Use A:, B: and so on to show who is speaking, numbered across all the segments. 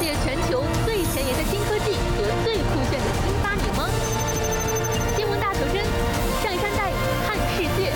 A: 解全球最前沿的新科技和最酷炫的新发明吗？新闻大求真，上山带你看世界。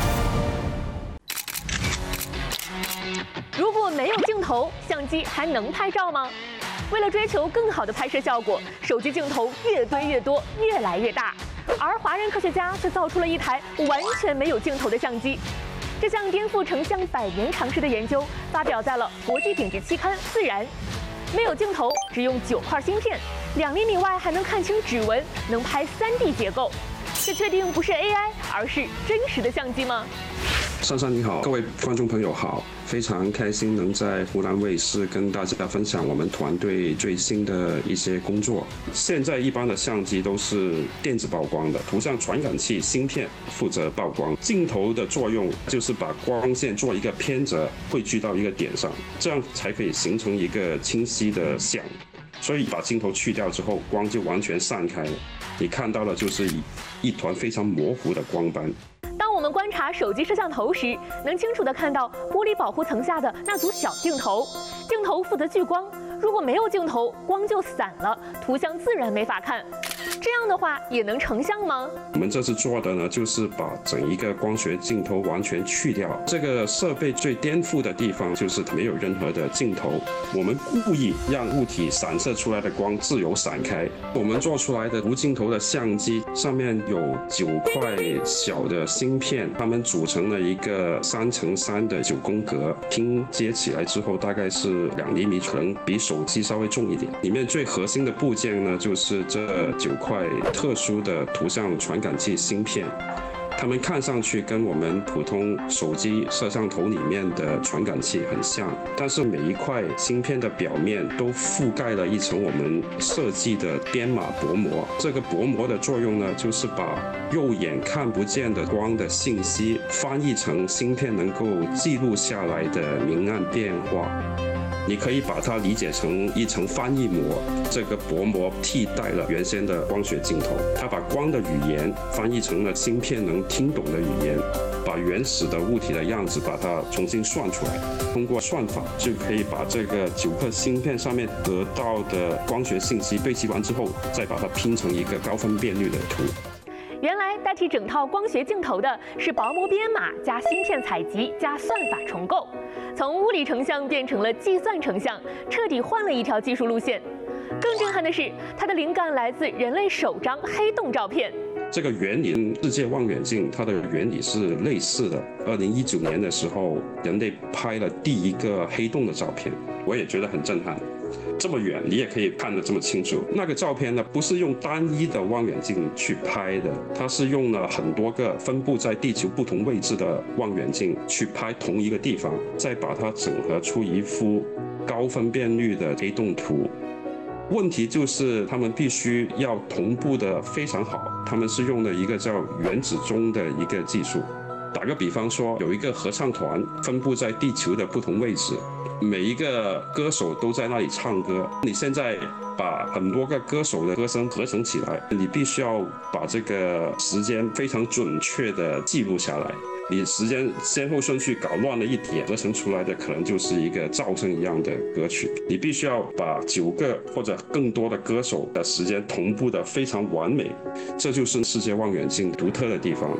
A: 如果没有镜头，相机还能拍照吗？为了追求更好的拍摄效果，手机镜头越堆越多，越来越大。而华人科学家却造出了一台完全没有镜头的相机。这项颠覆成像100年尝试的研究发表在了国际顶级期刊《自然》。没有镜头，只用9块芯片，2厘米外还能看清指纹，能拍3D 结构。这确定不是 AI， 而是真实的相机吗？
B: 珊珊你好，各位观众朋友好，非常开心能在湖南卫视跟大家分享我们团队最新的一些工作。现在一般的相机都是电子曝光的，图像传感器芯片负责曝光，镜头的作用就是把光线做一个偏折，汇聚到一个点上，这样才可以形成一个清晰的像。所以把镜头去掉之后，光就完全散开了，你看到的就是一团非常模糊的光斑。
A: 当我们观察手机摄像头时，能清楚地看到玻璃保护层下的那组小镜头。镜头负责聚光，如果没有镜头，光就散了，图像自然没法看。这样的话也能成像吗？
B: 我们这次做的呢，就是把整一个光学镜头完全去掉。这个设备最颠覆的地方就是没有任何的镜头，我们故意让物体散射出来的光自由散开。我们做出来的无镜头的相机上面有9块小的芯片，它们组成了一个3×3的9宫格，拼接起来之后大概是2厘米，可能比手机稍微重一点。里面最核心的部件呢，就是这9块特殊的图像传感器芯片，它们看上去跟我们普通手机摄像头里面的传感器很像，但是每一块芯片的表面都覆盖了一层我们设计的编码薄膜。这个薄膜的作用呢，就是把肉眼看不见的光的信息翻译成芯片能够记录下来的明暗变化。你可以把它理解成一层翻译膜，这个薄膜替代了原先的光学镜头，它把光的语言翻译成了芯片能听懂的语言，把原始的物体的样子把它重新算出来，通过算法就可以把这个9颗芯片上面得到的光学信息对齐完之后，再把它拼成一个高分辨率的图。
A: 原来代替整套光学镜头的是薄膜编码加芯片采集加算法重构，从物理成像变成了计算成像，彻底换了一条技术路线。更震撼的是，它的灵感来自人类首张黑洞照片。
B: 这个原理跟世界望远镜它的原理是类似的。2019年的时候，人类拍了第一个黑洞的照片，我也觉得很震撼。这么远你也可以看得这么清楚。那个照片呢，不是用单一的望远镜去拍的，它是用了很多个分布在地球不同位置的望远镜去拍同一个地方，再把它整合出一幅高分辨率的黑洞图。问题就是他们必须要同步的非常好，他们是用了一个叫原子钟的一个技术。打个比方说，有一个合唱团分布在地球的不同位置，每一个歌手都在那里唱歌，你现在把很多个歌手的歌声合成起来，你必须要把这个时间非常准确的记录下来。你时间先后顺序搞乱了一点，合成出来的可能就是一个噪声一样的歌曲。你必须要把9个或者更多的歌手的时间同步的非常完美，这就是世界望远镜独特的地方。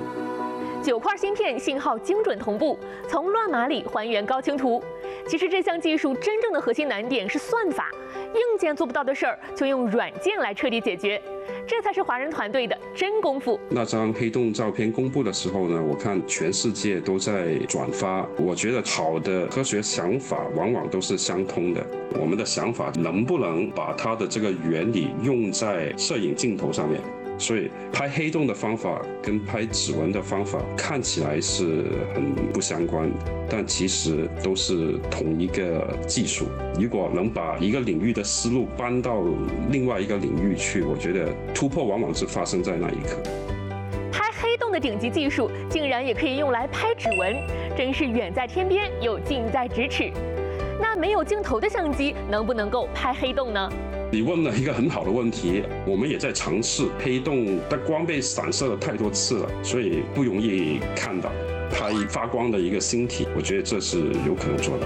A: 9块芯片信号精准同步，从乱码里还原高清图。其实这项技术真正的核心难点是算法，硬件做不到的事儿，就用软件来彻底解决。这才是华人团队的真功夫。
B: 那张黑洞照片公布的时候呢，我看全世界都在转发。我觉得好的科学想法往往都是相通的。我们的想法能不能把它的这个原理用在摄影镜头上面？所以拍黑洞的方法跟拍指纹的方法看起来是很不相关，但其实都是同一个技术。如果能把一个领域的思路搬到另外一个领域去，我觉得突破往往是发生在那一刻。
A: 拍黑洞的顶级技术竟然也可以用来拍指纹，真是远在天边又近在咫尺。那没有镜头的相机能不能够拍黑洞呢？
B: 你问了一个很好的问题，我们也在尝试。黑洞的光被散射了太多次了，所以不容易看到。拍发光的一个星体，我觉得这是有可能做到的。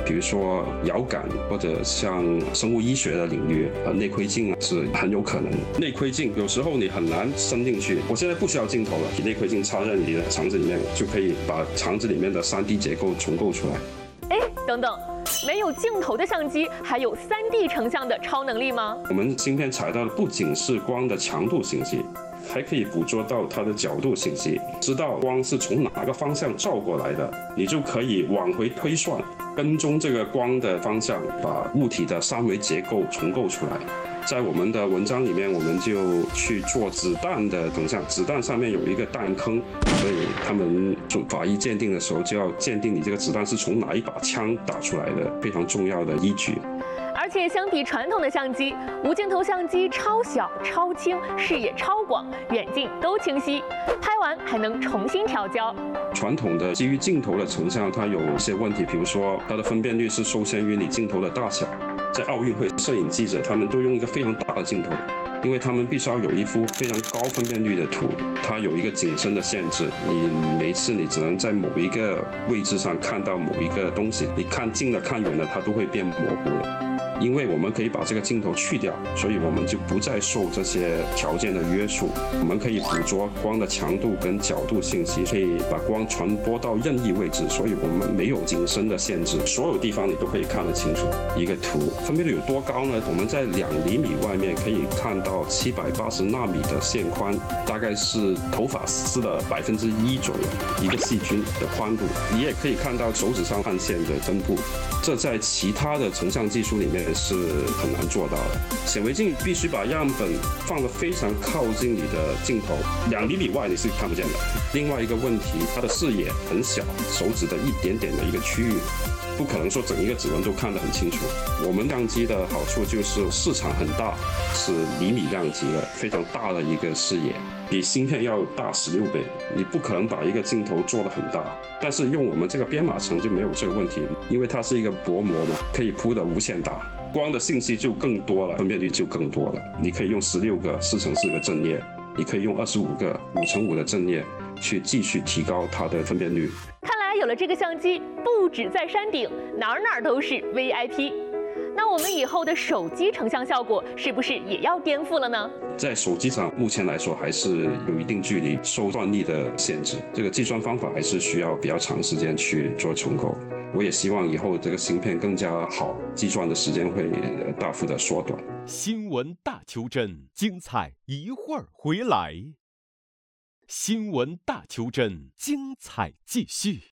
B: 比如说遥感或者像生物医学的领域，内窥镜是很有可能。内窥镜有时候你很难伸进去，我现在不需要镜头了，内窥镜插在你的肠子里面，就可以把肠子里面的3D 结构重构出来。
A: 等等，没有镜头的相机还有3D 成像的超能力吗？
B: 我们芯片采到的不仅是光的强度信息，还可以捕捉到它的角度信息，知道光是从哪个方向照过来的，你就可以往回推算，跟踪这个光的方向，把物体的3维结构重构出来。在我们的文章里面，我们就去做子弹的成像，子弹上面有一个弹坑，所以他们做法医鉴定的时候就要鉴定你这个子弹是从哪一把枪打出来的，非常重要的依据。
A: 而且相比传统的相机，无镜头相机超小、超轻，视野超广，远近都清晰，拍完还能重新调焦。
B: 传统的基于镜头的成像，它有一些问题，比如说它的分辨率是受限于你镜头的大小。在奥运会，摄影记者他们都用一个非常大的镜头，因为他们必须要有一幅非常高分辨率的图，它有一个景深的限制，你每次你只能在某一个位置上看到某一个东西，你看近了看远了它都会变模糊了。因为我们可以把这个镜头去掉，所以我们就不再受这些条件的约束。我们可以捕捉光的强度跟角度信息，可以把光传播到任意位置，所以我们没有景深的限制，所有地方你都可以看得清楚。一个图分辨率有多高呢？我们在2厘米外面可以看到780纳米的线宽，大概是头发丝的1%左右，一个细菌的宽度。你也可以看到手指上汗腺的分布，这在其他的成像技术里面是很难做到的。显微镜必须把样本放得非常靠近你的镜头，2厘米外你是看不见的。另外一个问题，它的视野很小，手指的一点点的一个区域，不可能说整一个指纹都看得很清楚。我们相机的好处就是市场很大，是厘米量级的非常大的一个视野，比芯片要大16倍。你不可能把一个镜头做得很大，但是用我们这个编码层就没有这个问题，因为它是一个薄膜嘛，可以铺得无限大，光的信息就更多了，分辨率就更多了。你可以用16个4×4个阵列，你可以用25个5×5的阵列去继续提高它的分辨率。
A: 看来有了这个相机，不止在山顶，哪儿都是 VIP。那我们以后的手机成像效果是不是也要颠覆了呢？
B: 在手机上，目前来说还是有一定距离，受算力的限制，这个计算方法还是需要比较长时间去做重构。我也希望以后这个芯片更加好，计算的时间会大幅的缩短。
C: 新闻大求真，精彩一会儿回来。新闻大求真，精彩继续。